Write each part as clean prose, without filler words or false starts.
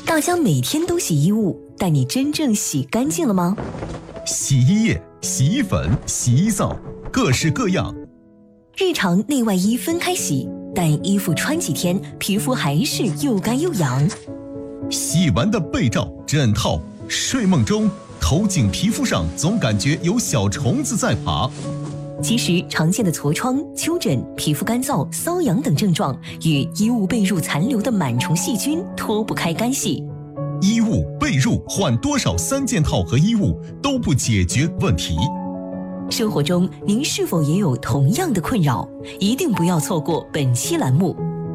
大家每天都洗衣物，但你真正洗干净了吗？ 洗衣液、洗衣粉、洗衣皂，各式各样。 日常内外衣分开洗，但衣服穿几天，皮肤还是又干又痒。 洗完的被罩、枕套，睡梦中头颈皮肤上总感觉有小虫子在爬。 其实常见的痤疮、丘疹、皮肤干燥、瘙痒等症状，与衣物被褥残留的螨虫细菌脱不开干系。 衣物、被褥换多少3件套和衣物都不解决问题。 生活中您是否也有同样的困扰？一定不要错过本期栏目。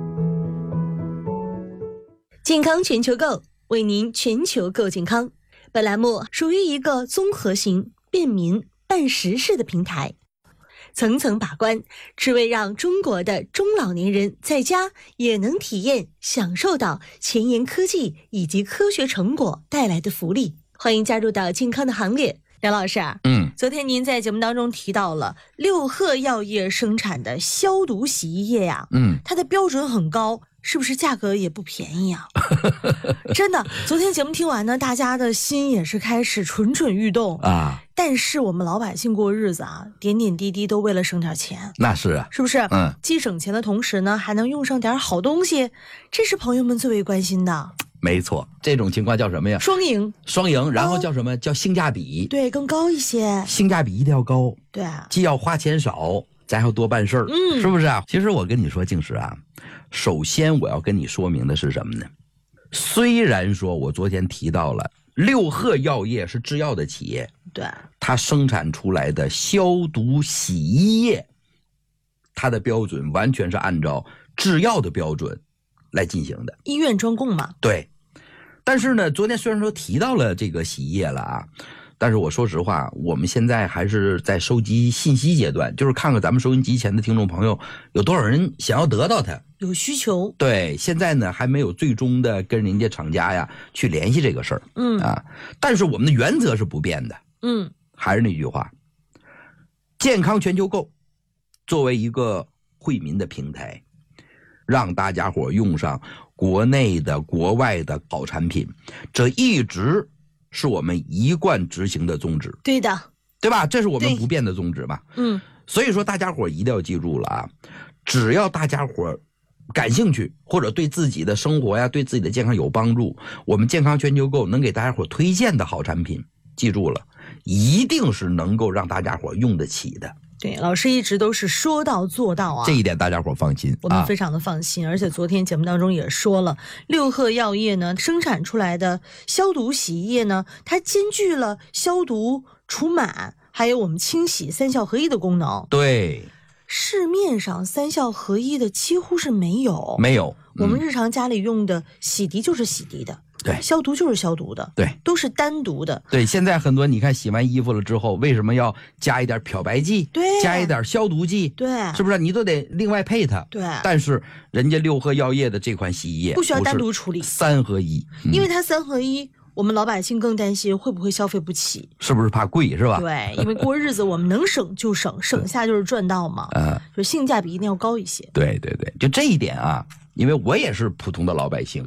健康全球购，为您全球购健康。本栏目属于一个综合型、便民、办实事的平台，层层把关，只为让中国的中老年人在家也能体验享受到前沿科技以及科学成果带来的福利。欢迎加入到健康的行列。梁老师啊，昨天您在节目当中提到了六贺药业生产的消毒洗衣液呀，它的标准很高，是不是价格也不便宜啊？真的，昨天节目听完呢，大家的心也是开始蠢蠢欲动啊。但是我们老百姓过日子啊，点点滴滴都为了省点钱。 那是啊， 是不是？既省钱的同时呢，还能用上点好东西，这是朋友们最为关心的。 没错，这种情况叫什么呀？ 双赢， 然后叫什么？叫性价比。 对，更高一些。 性价比一定要高。 对， 既要花钱少，咱还要多办事儿。是不是啊？其实我跟你说，静石啊，首先我要跟你说明的是什么呢？虽然说我昨天提到了六贺药业是制药的企业， 对， 它生产出来的消毒洗衣液，它的标准完全是按照制药的标准来进行的， 医院专供嘛。 对。但是呢，昨天虽然说提到了这个洗衣液了啊，但是我说实话，我们现在还是在收集信息阶段，就是看看咱们收音机前的听众朋友有多少人想要得到它， 有需求。 对，现在呢还没有最终的跟人家厂家呀去联系这个事儿。但是我们的原则是不变的。还是那句话，健康全球购作为一个惠民的平台，让大家伙用上国内的国外的好产品，这一直是我们一贯执行的宗旨。 对的， 对吧？这是我们不变的宗旨嘛。所以说大家伙一定要记住了啊，只要大家伙感兴趣，或者对自己的生活呀、对自己的健康有帮助，我们健康全球购能给大家伙推荐的好产品，记住了，一定是能够让大家伙用得起的。 对，老师一直都是说到做到啊， 这一点大家伙放心， 我们非常的放心。而且昨天节目当中也说了，六贺药业呢生产出来的消毒洗衣液呢，它兼具了消毒、除螨，还有我们清洗3效合一的功能。 对， 市面上3效合一的几乎是没有。我们日常家里用的洗涤就是洗涤的， 对， 消毒就是消毒的， 对， 都是单独的。 对，现在很多你看洗完衣服了之后，为什么要加一点漂白剂？ 对， 加一点消毒剂？ 对， 是不是？你都得另外配它。 对， 但是人家六贺药业的这款洗衣液不需要单独处理 ，3合一， 因为它3合一。我们老百姓更担心会不会消费不起， 是不是怕贵是吧？ 对，因为过日子我们能省就省，省下就是赚到嘛。就性价比一定要高一些。 对对对，就这一点啊，因为我也是普通的老百姓。